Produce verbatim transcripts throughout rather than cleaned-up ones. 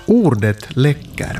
Ordet läcker.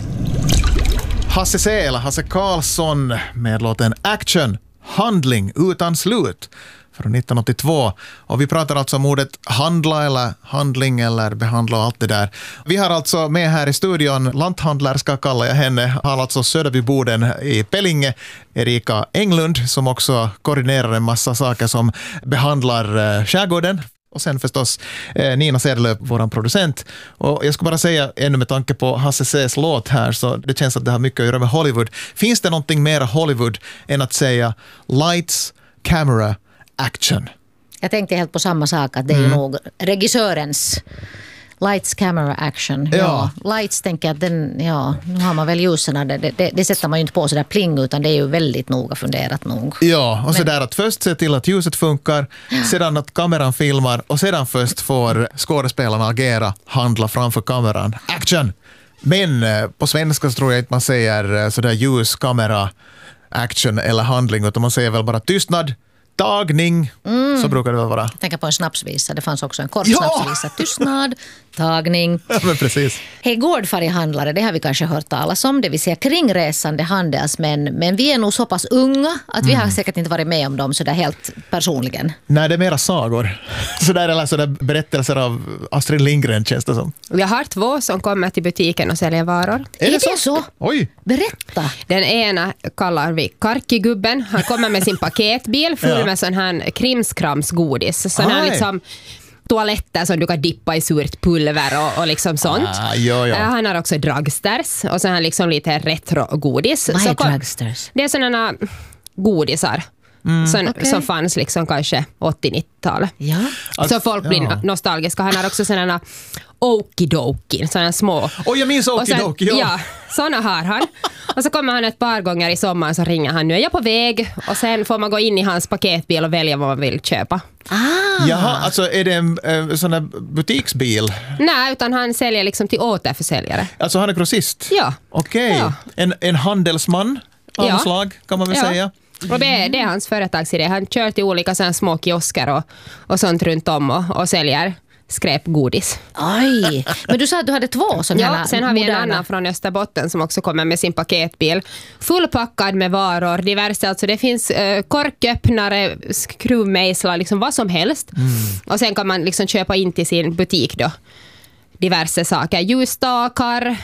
Hasse Seel, Hasse Karlsson med låten Action, handling utan slut från nittonhundraåttiotvå. Och vi pratar alltså om ordet handla eller handling eller behandla och allt det där. Vi har alltså med här i studion, lanthandlärska kallar jag henne, har alltså Söderbyboden i Pellinge, Erika Englund, som också koordinerar en massa saker som behandlar skärgården. Och sen förstås eh, Nina Sedelöv, våran producent. Och jag ska bara säga, ännu med tanke på Hasse Sees låt här, så det känns att det har mycket att göra med Hollywood. Finns det någonting mer Hollywood än att säga lights, camera, action? Jag tänkte helt på samma sak, att det är mm. ju nog regissörens lights, camera, action. Ja. ja. Lights tänker jag att den, ja, nu har man väl ljusen, det, det, det sätter man ju inte på så där pling, utan det är ju väldigt noga funderat nog. Ja, och så där att först se till att ljuset funkar, ja. Sedan att kameran filmar och sedan först får skådespelarna agera, handla framför kameran. Action! Men på svenska så tror jag inte man säger sådär ljus, kamera, action eller handling, utan man säger väl bara tystnad, tagning, mm. så brukar det väl vara. Tänka på en snapsvisa, det fanns också en kort ja! snapsvisa. Tystnad, tagning. Ja, men precis. Hej, gårdfärghandlare, det har vi kanske hört talas om, det vill säga kringresande handelsmän, men vi är nog så pass unga att vi mm. har säkert inte varit med om dem så där helt personligen. Nej, det är mera sagor. Så där eller så där berättelser av Astrid Lindgren känns det som. Vi har två som kommer till butiken och säljer varor. Är det, är det så? Oj. Berätta. Den ena kallar vi Karkigubben. Han kommer med sin paketbil full ja. med sån här krimskramsgodis. Sån här liksom toaletter som du kan dippa i surt pulver och, och liksom sånt. Ah, jo, jo. Han har också dragsters och så har han liksom lite retro-godis. Vad är så dragsters? Det är sådana godisar. Mm. Som, okay. som fanns liksom kanske åttio-nittiotalet. Ja. Så folk blir ja. nostalgiska. Han har också sådana okidoki, sådana små. Oj, jag minns okidoki. Ja, ja sådana har han. Och så kommer han ett par gånger i sommaren, så ringer han, nu är jag på väg. Och sen får man gå in i hans paketbil och välja vad man vill köpa. Ah. Jaha, alltså är det en äh, sån här butiksbil? Nej, utan han säljer liksom till återförsäljare. Alltså han är grossist? Ja. Okej, okay. ja. en, en handelsman av ja. slag kan man väl ja. säga. Och det, det är hans företagsidé. Han kör till olika sådana små kiosker och, och sånt runt om och, och säljer skräpgodis. Oj, men du sa att du hade två som ja, sen har vi moderna. En annan från Österbotten som också kommer med sin paketbil. Fullpackad med varor, diverse. Alltså det finns uh, korköppnare, skruvmejslar, liksom vad som helst. Mm. Och sen kan man liksom köpa in till sin butik då diverse saker. Ljusstakar,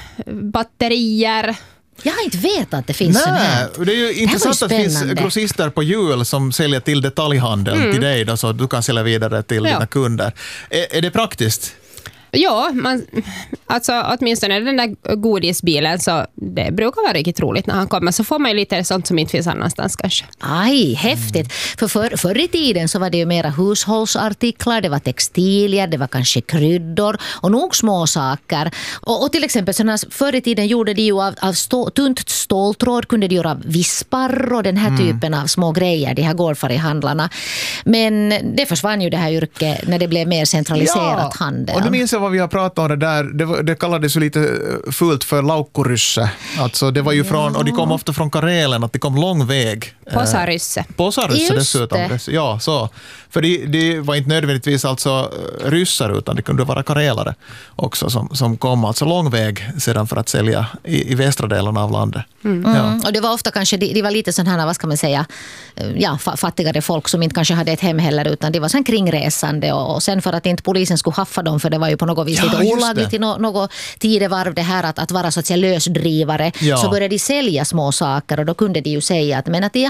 batterier. Jag har inte vetat att det finns Nej, sån här. Det är ju det intressant att det finns grossister på jul som säljer till detaljhandeln mm. till dig då, så du kan sälja vidare till ja. dina kunder. Är, är det praktiskt? Ja, man, alltså åtminstone den där godisbilen, så det brukar vara riktigt roligt när han kommer, så får man ju lite sånt som inte finns annanstans kanske. Aj, häftigt. För, för förr i tiden så var det ju mera hushållsartiklar, det var textilier, det var kanske kryddor och nog små saker. Och, och till exempel sådana, förr i tiden gjorde de ju av, av stå, tunt ståltråd, kunde de göra av vispar och den här mm. typen av små grejer, de här gårdfärghandlarna. Men det försvann ju det här yrket när det blev mer centraliserat ja, handel. Och du minns vad vi har pratat om det där, det, var, det kallades ju lite fullt för laukkorysse. Alltså det var ju från, och de kom ofta från Karelen, att det kom lång väg. Posarysse. Posarysse dessutom. Det. Ja, så. För det de var inte nödvändigtvis alltså ryssar, utan det kunde vara karelare också som, som kom alltså lång väg sedan för att sälja i, i västra delen av landet. Mm. Ja. Mm. Och det var ofta kanske, de, de var lite sån här, vad ska man säga, ja, fattigare folk som inte kanske hade ett hem heller, utan det var sen kringresande och, och sen för att inte polisen skulle haffa dem, för det var ju på något vis ja, lite olagligt i no, något tidevarv det här att, att vara så att säga lösdrivare, ja. Så började de sälja små saker och då kunde de ju säga att, men att jag